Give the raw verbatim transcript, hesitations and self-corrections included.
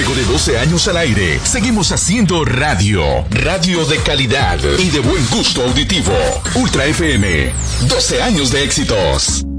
Luego de doce años al aire, seguimos haciendo radio. Radio de calidad y de buen gusto auditivo. Ultra F M. doce años de éxitos.